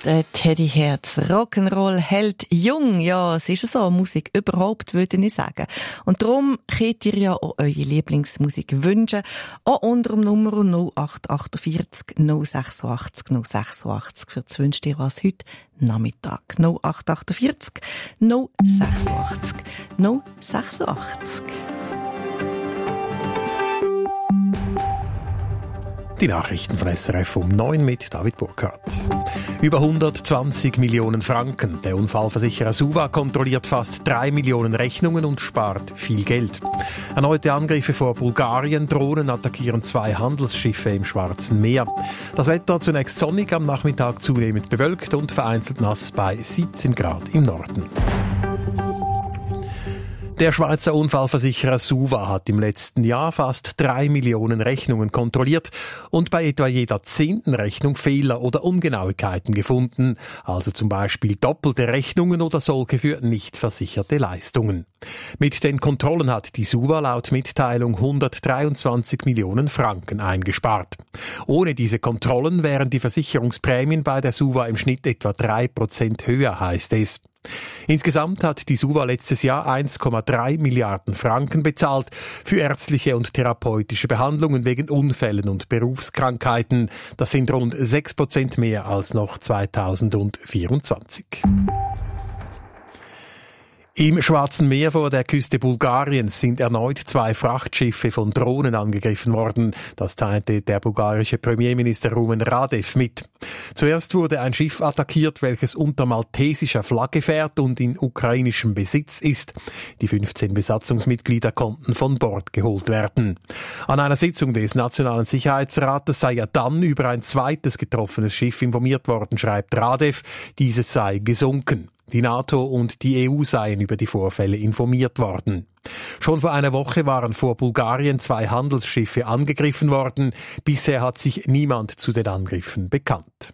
Teddy Herz, Rock'n'Roll hält jung. Ja, es ist so, Musik überhaupt, würde ich sagen. Und darum könnt ihr ja auch eure Lieblingsmusik wünschen. Auch unter dem Nummer 0848 086 086. Für das wünscht ihr was heute Nachmittag. 0848 086 086. Die Nachrichten von SRF um 9 mit David Burkhardt. Über 120 Millionen Franken. Der Unfallversicherer SUVA kontrolliert fast 3 Millionen Rechnungen und spart viel Geld. Erneute Angriffe vor Bulgarien. Drohnen attackieren 2 Handelsschiffe im Schwarzen Meer. Das Wetter zunächst sonnig, am Nachmittag zunehmend bewölkt und vereinzelt nass bei 17 Grad im Norden. Der Schweizer Unfallversicherer SUVA hat im letzten Jahr fast 3 Millionen Rechnungen kontrolliert und bei etwa jeder 10. Rechnung Fehler oder Ungenauigkeiten gefunden, also zum Beispiel doppelte Rechnungen oder solche für nicht versicherte Leistungen. Mit den Kontrollen hat die SUVA laut Mitteilung 123 Millionen Franken eingespart. Ohne diese Kontrollen wären die Versicherungsprämien bei der SUVA im Schnitt etwa 3% höher, heißt es. Insgesamt hat die SUVA letztes Jahr 1,3 Milliarden Franken bezahlt für ärztliche und therapeutische Behandlungen wegen Unfällen und Berufskrankheiten. Das sind rund 6% mehr als noch 2024. Im Schwarzen Meer vor der Küste Bulgariens sind erneut 2 Frachtschiffe von Drohnen angegriffen worden. Das teilte der bulgarische Premierminister Rumen Radev mit. Zuerst wurde ein Schiff attackiert, welches unter maltesischer Flagge fährt und in ukrainischem Besitz ist. Die 15 Besatzungsmitglieder konnten von Bord geholt werden. An einer Sitzung des Nationalen Sicherheitsrates sei er dann über ein zweites getroffenes Schiff informiert worden, schreibt Radev. Dieses sei gesunken. Die NATO und die EU seien über die Vorfälle informiert worden. Schon vor einer Woche waren vor Bulgarien 2 Handelsschiffe angegriffen worden. Bisher hat sich niemand zu den Angriffen bekannt.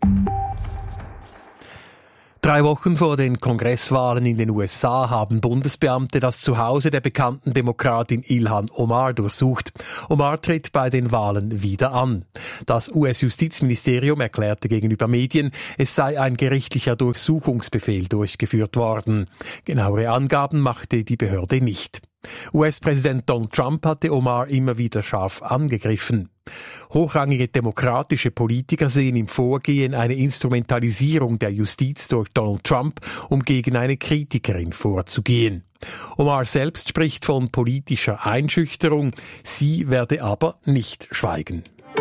3 Wochen vor den Kongresswahlen in den USA haben Bundesbeamte das Zuhause der bekannten Demokratin Ilhan Omar durchsucht. Omar tritt bei den Wahlen wieder an. Das US-Justizministerium erklärte gegenüber Medien, es sei ein gerichtlicher Durchsuchungsbefehl durchgeführt worden. Genauere Angaben machte die Behörde nicht. US-Präsident Donald Trump hatte Omar immer wieder scharf angegriffen. Hochrangige demokratische Politiker sehen im Vorgehen eine Instrumentalisierung der Justiz durch Donald Trump, um gegen eine Kritikerin vorzugehen. Omar selbst spricht von politischer Einschüchterung, sie werde aber nicht schweigen.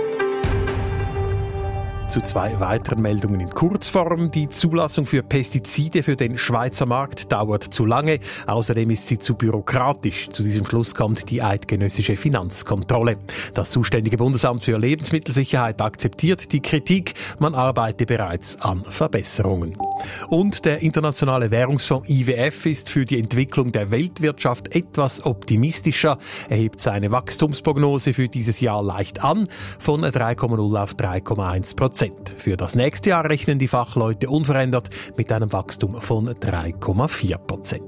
Zu 2 weiteren Meldungen in Kurzform. Die Zulassung für Pestizide für den Schweizer Markt dauert zu lange. Außerdem ist sie zu bürokratisch. Zu diesem Schluss kommt die eidgenössische Finanzkontrolle. Das zuständige Bundesamt für Lebensmittelsicherheit akzeptiert die Kritik. Man arbeite bereits an Verbesserungen. Und der Internationale Währungsfonds IWF ist für die Entwicklung der Weltwirtschaft etwas optimistischer. Er hebt seine Wachstumsprognose für dieses Jahr leicht an, von 3,0 auf 3,1%. Für das nächste Jahr rechnen die Fachleute unverändert mit einem Wachstum von 3,4%.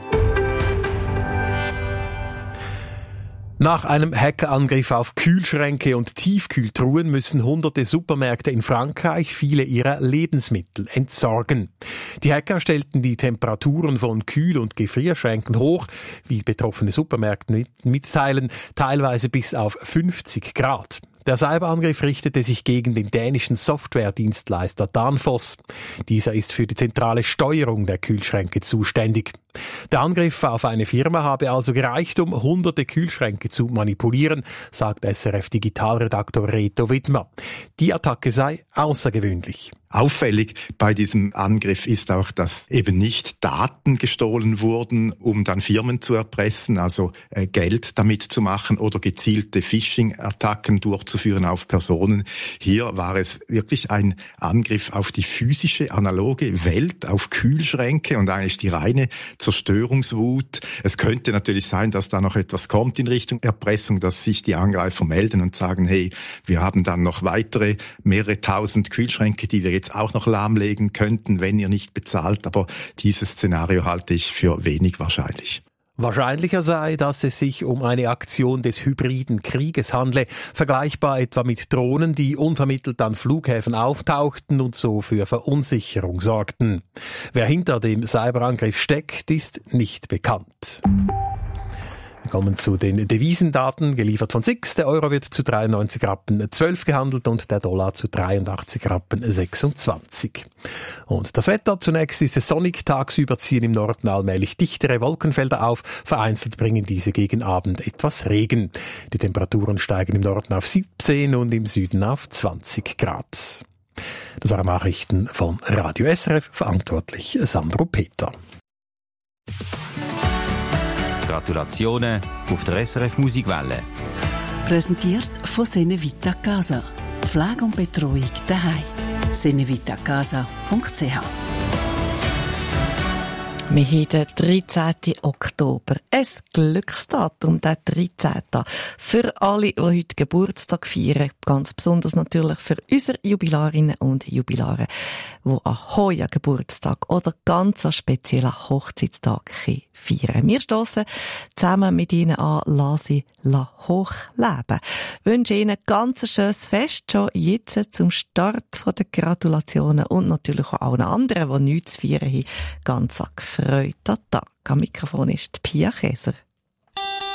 Nach einem Hackerangriff auf Kühlschränke und Tiefkühltruhen müssen hunderte Supermärkte in Frankreich viele ihrer Lebensmittel entsorgen. Die Hacker stellten die Temperaturen von Kühl- und Gefrierschränken hoch, wie betroffene Supermärkte mitteilen, teilweise bis auf 50 Grad. Der Cyberangriff richtete sich gegen den dänischen Softwaredienstleister Danfoss. Dieser ist für die zentrale Steuerung der Kühlschränke zuständig. Der Angriff auf eine Firma habe also gereicht, um hunderte Kühlschränke zu manipulieren, sagt SRF-Digitalredaktor Reto Wittmer. Die Attacke sei außergewöhnlich. Auffällig bei diesem Angriff ist auch, dass eben nicht Daten gestohlen wurden, um dann Firmen zu erpressen, also Geld damit zu machen oder gezielte Phishing-Attacken durchzuführen auf Personen. Hier war es wirklich ein Angriff auf die physische, analoge Welt, auf Kühlschränke und eigentlich die reine Zerstörungswut. Es könnte natürlich sein, dass da noch etwas kommt in Richtung Erpressung, dass sich die Angreifer melden und sagen, hey, wir haben dann noch weitere mehrere tausend Kühlschränke, die wir jetzt auch noch lahmlegen könnten, wenn ihr nicht bezahlt. Aber dieses Szenario halte ich für wenig wahrscheinlich. Wahrscheinlicher sei, dass es sich um eine Aktion des hybriden Krieges handle, vergleichbar etwa mit Drohnen, die unvermittelt an Flughäfen auftauchten und so für Verunsicherung sorgten. Wer hinter dem Cyberangriff steckt, ist nicht bekannt. Wir kommen zu den Devisendaten, geliefert von SIX. Der Euro wird zu 93,12 Rappen gehandelt und der Dollar zu 83,26 Rappen. Und das Wetter, zunächst ist es sonnig, tagsüber ziehen im Norden allmählich dichtere Wolkenfelder auf, vereinzelt bringen diese gegen Abend etwas Regen. Die Temperaturen steigen im Norden auf 17 und im Süden auf 20 Grad. Das waren Nachrichten von Radio SRF, verantwortlich Sandro Peter. Gratulationen auf der SRF Musikwelle. Präsentiert von Senevita Casa. Pflege und Betreuung daheim. senevitacasa.ch. Wir haben den 13. Oktober. Ein Glücksdatum, der 13. Für alle, die heute Geburtstag feiern. Ganz besonders natürlich für unsere Jubilarinnen und Jubilare, die an hohen Geburtstag oder ganz an speziellen Hochzeitstag feiern. Wir stossen zusammen mit Ihnen an «Lass hochleben». Ich wünsche Ihnen ein ganz schönes Fest schon jetzt zum Start der Gratulationen und natürlich auch allen anderen, die nichts zu feiern haben, ganz Freude an Tag. Am Mikrofon ist Pia Käser.